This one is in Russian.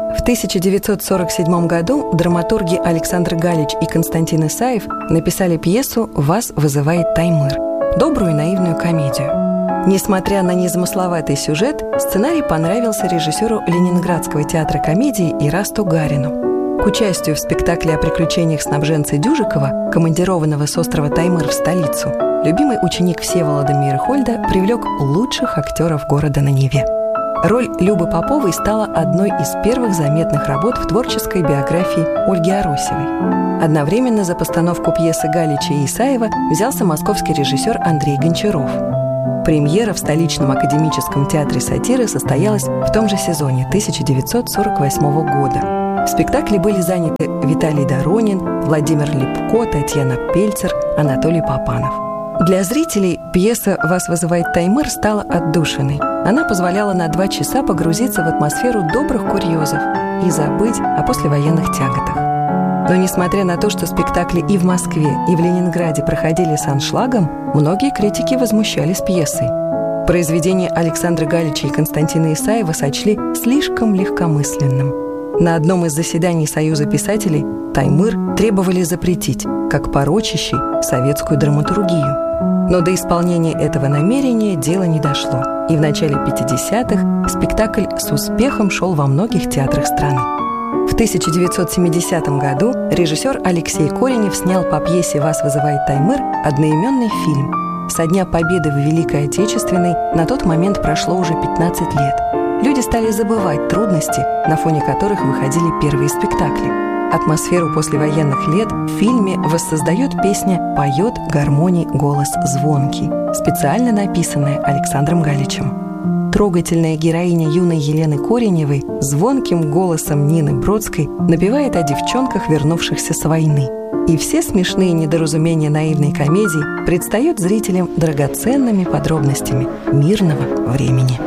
В 1947 году драматурги Александр Галич и Константин Исаев написали пьесу «Вас вызывает Таймыр» – добрую и наивную комедию. Несмотря на незамысловатый сюжет, сценарий понравился режиссеру Ленинградского театра комедии Ирасту Гарину. К участию в спектакле о приключениях снабженца Дюжикова, командированного с острова Таймыр в столицу, любимый ученик Всеволода Мейерхольда привлек лучших актеров города на Неве. Роль Любы Поповой стала одной из первых заметных работ в творческой биографии Ольги Аросевой. Одновременно за постановку пьесы Галича и Исаева взялся московский режиссер Андрей Гончаров. Премьера в столичном академическом театре сатиры состоялась в том же сезоне 1948 года. В спектакле были заняты Виталий Доронин, Владимир Липко, Татьяна Пельцер, Анатолий Папанов. Для зрителей пьеса «Вас вызывает Таймыр» стала отдушиной. Она позволяла на 2 часа погрузиться в атмосферу добрых курьезов и забыть о послевоенных тяготах. Но несмотря на то, что спектакли и в Москве, и в Ленинграде проходили с аншлагом, многие критики возмущались пьесой. Произведение Александра Галича и Константина Исаева сочли слишком легкомысленным. На одном из заседаний Союза писателей Таймыр требовали запретить, как порочащий советскую драматургию. Но до исполнения этого намерения дело не дошло, и в начале 50-х спектакль с успехом шел во многих театрах страны. В 1970 году режиссер Алексей Коренев снял по пьесе «Вас вызывает Таймыр» одноименный фильм. Со дня Победы в Великой Отечественной на тот момент прошло уже 15 лет. Люди стали забывать трудности, на фоне которых выходили первые спектакли. Атмосферу послевоенных лет в фильме воссоздает песня «Поет гармоний голос звонкий», специально написанная Александром Галичем. Трогательная героиня юной Елены Кореневой звонким голосом Нины Бродской напевает о девчонках, вернувшихся с войны. И все смешные недоразумения наивной комедии предстают зрителям драгоценными подробностями мирного времени.